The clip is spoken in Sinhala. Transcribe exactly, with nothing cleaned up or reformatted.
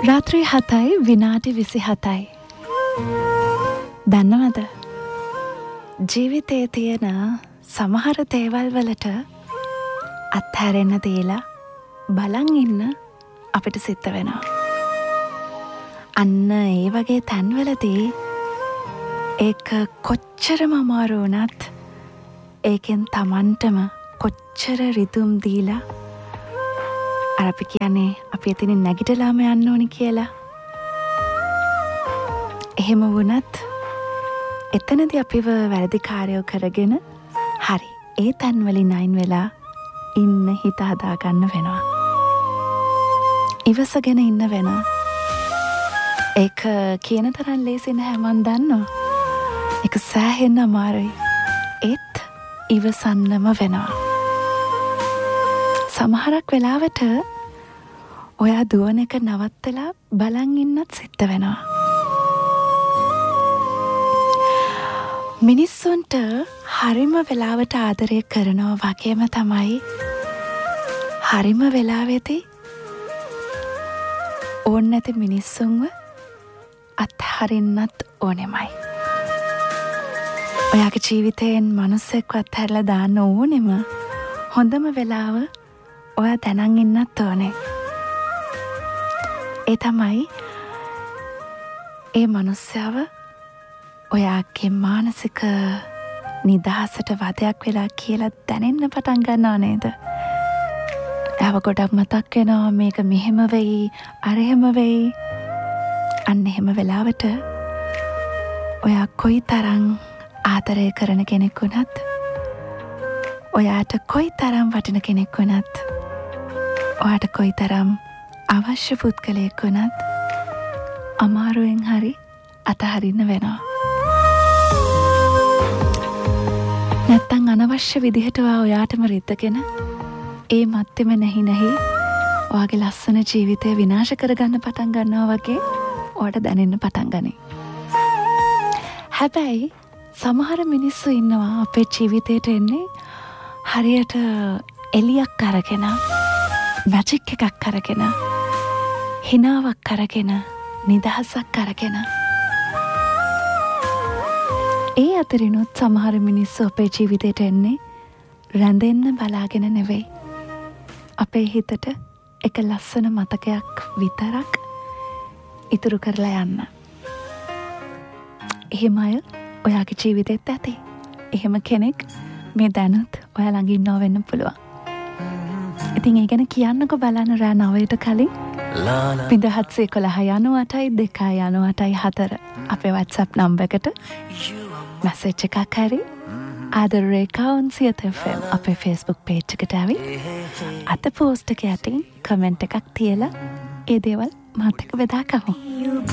රාත්‍රී හතයි විනාඩි විසි හතයි. දන්නවද? ජීවිතයේ තියෙන සමහර දේවල් වලට අත්හැරෙන්න දීලා බලන් ඉන්න අපිට සිද්ධ වෙනවා. අන්න ඒ වගේ තැන්වලදී ඒක කොච්චරම අමාරු වුණත් ඒකෙන් තමන්ටම කොච්චර රිදුම් දීලා අර අපි කියන්නේ අපි එතනින් නැගිටලාම යන්න ඕනි කියලා. එහෙම වුණත් එතනදී අපිව වැරදිකාරයෝ කරගෙන හරි ඒ තැන්වලින් අයින් වෙලා ඉන්න හිත හදාගන්න වෙනවා. ඉවසගෙන ඉන්න වෙනවා. ඒක කියන තරම් ලේසි නෑ මන් දන්නවා. ඒක සෑහෙන්න අමාරුයි. ඒත් ඉවසන්නම වෙනවා. සමහරක් වෙලාවට ඔයා දුවන එක නවත්තලා බලන් ඉන්නත් සිද්ධ වෙනවා. මිනිස්සුන්ට හරිම වෙලාවට ආදරය කරනවා වගේම තමයි හරිම වෙලාවෙදී ඕන නැති මිනිස්සුන්ව අත්හරින්නත් ඕනෙමයි. ඔයාගේ ජීවිතයෙන් මනුස්සෙක්ව අත්හැරලා දාන්න ඕනෙම හොඳම වෙලාව ඔයා දැනන් ඉන්නත් ඕනේ. ඒ තමයි ඒ මනුස්සයව ඔයාගේ මානසික නිදහසට වදයක් වෙලා කියලා දැනෙන්න පටන් ගන්නවා නේද? එයාව ගොඩක් මතක් වෙනවා මේක මෙහෙම වෙයි අර එහෙම වෙයි. අන්න එහෙම වෙලාවට ඔයා කොයි තරම් ආදරය කරන කෙනෙක් වුණත් ඔයාට කොයි තරම් වටින කෙනෙක් වුණත් ඔයාට කොයි තරම් අවශ්‍ය පුද්ගලයෙක් වුණත් අමාරුවෙන් හරි අතහරින්න වෙනවා. නැත්තං අනවශ්‍ය විදිහට ඔයාටම රිද්දගෙන ඒ මත්තෙම නැහි නැහි ඔයාගේ ලස්සන ජීවිතය විනාශ කරගන්න පටන් ගන්නවා වගේ ඔයාට දැනෙන්න පටන් ගනී. හැබැයි සමහර මිනිස්සු ඉන්නවා අපේ ජීවිතයට එන්නේ හරියට එලියක් අරගෙන මැජික් එකක් අරගෙන හිනාවක් අරගෙන නිදහසක් අරගෙන. ඒ අතරිනුත් සමහර මිනිස්සු අපේ ජීවිතයට එන්නේ රැඳෙන්න බලාගෙන නෙවෙයි. අපේ හිතට එක ලස්සන මතකයක් විතරක් ඉතුරු කරලා යන්න. එහෙම අය ඔයාගේ ජීවිතෙත් ඇති. එහෙම කෙනෙක් මේ දැනුත් ඔයා ළඟ ඉන්නවා වෙන්න පුළුවන්. ඉතින් ඒ ගැන කියන්නකෝ බලන්න රෑ නවයට කලින් පිදහත්සේ කොළහ යනු අටයි දෙකයි යනු අටයි හතර අපේ WhatsApp නම්බර් එකට මැසේජ් එකක් හරි ආදර රේඛාවන් සියත එෆ් එම් අපේ Facebook page එකට ඇවිත් අත පෝස්ට් එක යටින් කමෙන්ට් එකක් තියලා ඒ දේවල් මාත් එක්ක බෙදාගමු.